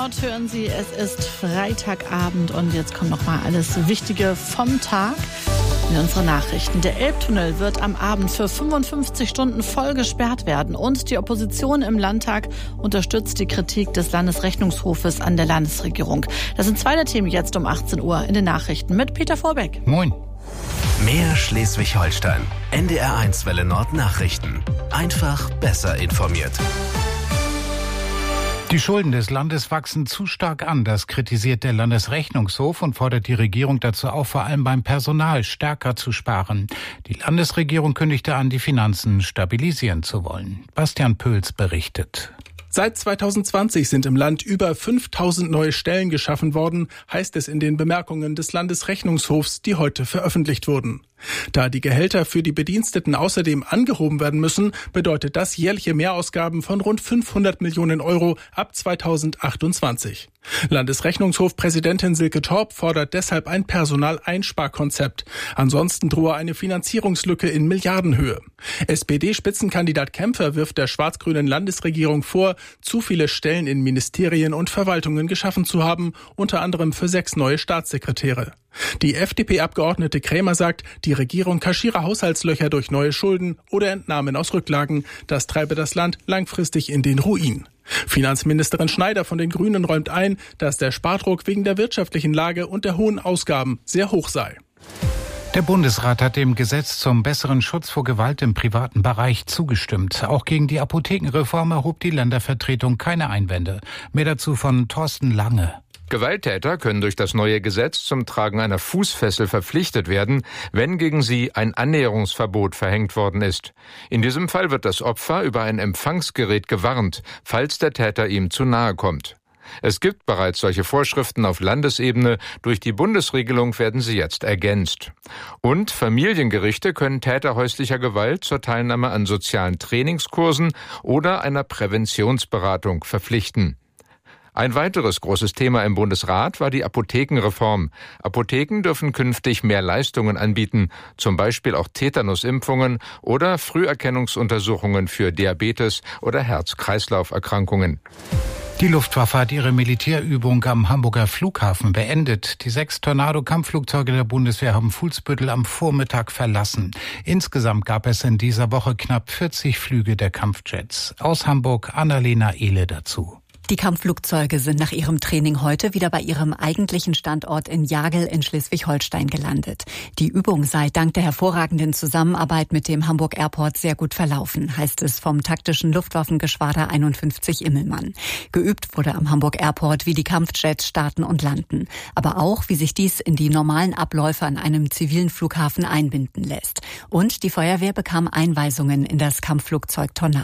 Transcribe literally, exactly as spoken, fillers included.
Nord hören Sie, es ist Freitagabend und jetzt kommt noch mal alles Wichtige vom Tag in unsere Nachrichten. Der Elbtunnel wird am Abend für fünfundfünfzig Stunden voll gesperrt werden und die Opposition im Landtag unterstützt die Kritik des Landesrechnungshofes an der Landesregierung. Das sind zwei der Themen jetzt um achtzehn Uhr in den Nachrichten mit Peter Vorbeck. Moin. Mehr Schleswig-Holstein. N D R eins Welle Nord Nachrichten. Einfach besser informiert. Die Schulden des Landes wachsen zu stark an. Das kritisiert der Landesrechnungshof und fordert die Regierung dazu auf, vor allem beim Personal stärker zu sparen. Die Landesregierung kündigte an, die Finanzen stabilisieren zu wollen. Bastian Pöls berichtet. Seit zweitausendzwanzig sind im Land über fünftausend neue Stellen geschaffen worden, heißt es in den Bemerkungen des Landesrechnungshofs, die heute veröffentlicht wurden. Da die Gehälter für die Bediensteten außerdem angehoben werden müssen, bedeutet das jährliche Mehrausgaben von rund fünfhundert Millionen Euro ab zweitausendachtundzwanzig. Landesrechnungshofpräsidentin Silke Torp fordert deshalb ein Personaleinsparkonzept. Ansonsten drohe eine Finanzierungslücke in Milliardenhöhe. S P D-Spitzenkandidat Kämpfer wirft der schwarz-grünen Landesregierung vor, zu viele Stellen in Ministerien und Verwaltungen geschaffen zu haben, unter anderem für sechs neue Staatssekretäre. Die F D P-Abgeordnete Krämer sagt, die Regierung kaschiere Haushaltslöcher durch neue Schulden oder Entnahmen aus Rücklagen. Das treibe das Land langfristig in den Ruin. Finanzministerin Schneider von den Grünen räumt ein, dass der Spardruck wegen der wirtschaftlichen Lage und der hohen Ausgaben sehr hoch sei. Der Bundesrat hat dem Gesetz zum besseren Schutz vor Gewalt im privaten Bereich zugestimmt. Auch gegen die Apothekenreform erhob die Ländervertretung keine Einwände. Mehr dazu von Thorsten Lange. Gewalttäter können durch das neue Gesetz zum Tragen einer Fußfessel verpflichtet werden, wenn gegen sie ein Annäherungsverbot verhängt worden ist. In diesem Fall wird das Opfer über ein Empfangsgerät gewarnt, falls der Täter ihm zu nahe kommt. Es gibt bereits solche Vorschriften auf Landesebene, durch die Bundesregelung werden sie jetzt ergänzt. Und Familiengerichte können Täter häuslicher Gewalt zur Teilnahme an sozialen Trainingskursen oder einer Präventionsberatung verpflichten. Ein weiteres großes Thema im Bundesrat war die Apothekenreform. Apotheken dürfen künftig mehr Leistungen anbieten, zum Beispiel auch Tetanusimpfungen oder Früherkennungsuntersuchungen für Diabetes oder Herz-Kreislauf-Erkrankungen. Die Luftwaffe hat ihre Militärübung am Hamburger Flughafen beendet. Die sechs Tornado-Kampfflugzeuge der Bundeswehr haben Fuhlsbüttel am Vormittag verlassen. Insgesamt gab es in dieser Woche knapp vierzig Flüge der Kampfjets. Aus Hamburg Annalena Ehle dazu. Die Kampfflugzeuge sind nach ihrem Training heute wieder bei ihrem eigentlichen Standort in Jagel in Schleswig-Holstein gelandet. Die Übung sei dank der hervorragenden Zusammenarbeit mit dem Hamburg Airport sehr gut verlaufen, heißt es vom taktischen Luftwaffengeschwader einundfünfzig Immelmann. Geübt wurde am Hamburg Airport, wie die Kampfjets starten und landen, aber auch, wie sich dies in die normalen Abläufe an einem zivilen Flughafen einbinden lässt. Und die Feuerwehr bekam Einweisungen in das Kampfflugzeug Tornado.